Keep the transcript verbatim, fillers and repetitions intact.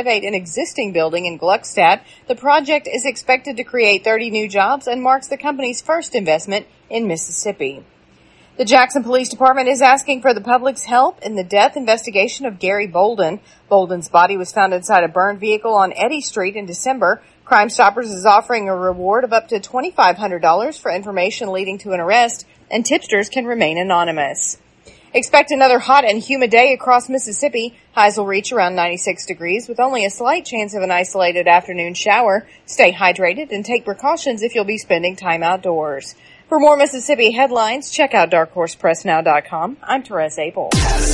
renovate an existing building in Gluckstadt. The project is expected to create thirty new jobs and marks the company's first investment in Mississippi. The Jackson Police Department is asking for the public's help in the death investigation of Gary Bolden. Bolden's body was found inside a burned vehicle on Eddy Street in December. Crime Stoppers is offering a reward of up to twenty-five hundred dollars for information leading to an arrest, and tipsters can remain anonymous. Expect another hot and humid day across Mississippi. Highs will reach around ninety-six degrees with only a slight chance of an isolated afternoon shower. Stay hydrated and take precautions if you'll be spending time outdoors. For more Mississippi headlines, check out dark horse press now dot com. I'm Therese Abel.